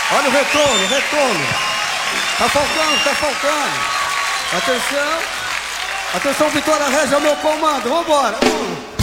Olha o retorno, retorno. Tá faltando, tá faltando. Atenção. Atenção, Vitória Regia, é o meu comando. Vambora.